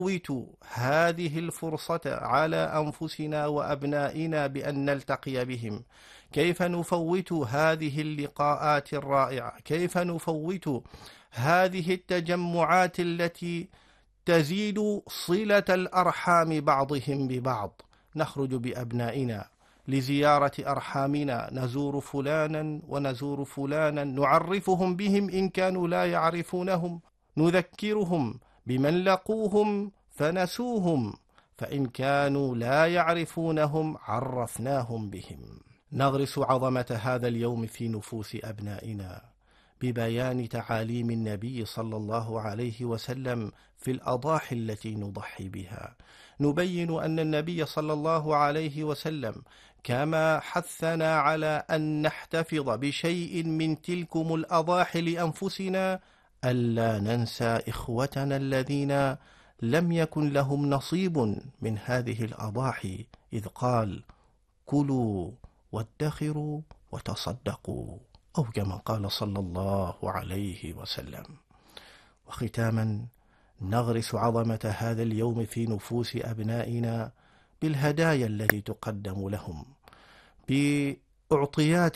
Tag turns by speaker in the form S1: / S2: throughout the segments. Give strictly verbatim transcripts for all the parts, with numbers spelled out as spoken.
S1: نفوت هذه الفرصة على أنفسنا وأبنائنا بأن نلتقي بهم؟ كيف نفوت هذه اللقاءات الرائعة؟ كيف نفوت هذه التجمعات التي تزيد صلة الأرحام بعضهم ببعض؟ نخرج بأبنائنا لزيارة أرحامنا، نزور فلانا ونزور فلانا، نعرفهم بهم إن كانوا لا يعرفونهم، نذكرهم بمن لقوهم فنسوهم، فإن كانوا لا يعرفونهم عرفناهم بهم. نغرس عظمة هذا اليوم في نفوس أبنائنا ببيان تعاليم النبي صلى الله عليه وسلم في الأضاحي التي نضحي بها. نبين أن النبي صلى الله عليه وسلم كما حثنا على أن نحتفظ بشيء من تلكم الأضاحي لأنفسنا، ألا ننسى إخوتنا الذين لم يكن لهم نصيب من هذه الأضاحي، إذ قال: كلوا وادخروا وتصدقوا، أو كما قال صلى الله عليه وسلم. وختاما، نغرس عظمة هذا اليوم في نفوس أبنائنا بالهدايا التي تقدم لهم، بأعطيات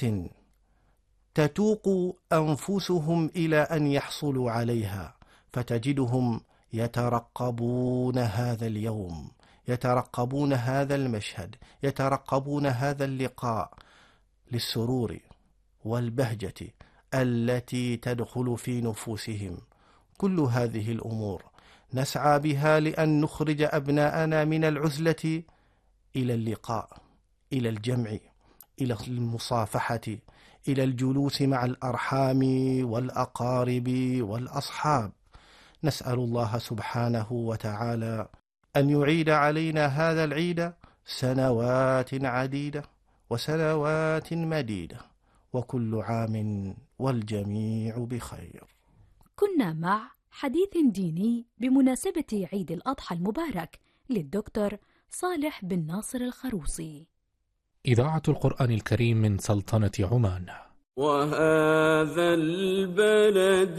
S1: تتوق أنفسهم إلى أن يحصلوا عليها، فتجدهم يترقبون هذا اليوم، يترقبون هذا المشهد، يترقبون هذا اللقاء للسرور والبهجة التي تدخل في نفوسهم. كل هذه الأمور نسعى بها لأن نخرج أبناءنا من العزلة إلى اللقاء، إلى الجمع، إلى المصافحة، إلى الجلوس مع الأرحام والأقارب والأصحاب. نسأل الله سبحانه وتعالى أن يعيد علينا هذا العيد سنوات عديدة وسنوات مديدة، وكل عام والجميع بخير.
S2: كنا مع حديث ديني بمناسبة عيد الأضحى المبارك للدكتور صالح بن ناصر الخروصي.
S3: إذاعة القرآن الكريم من سلطنة عمان.
S4: وهذا البلد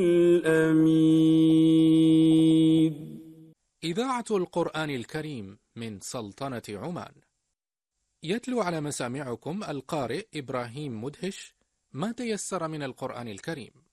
S4: الأمين.
S3: إذاعة القرآن الكريم من سلطنة عمان. يتلو على مسامعكم القارئ إبراهيم مدهش ما تيسر من القرآن الكريم.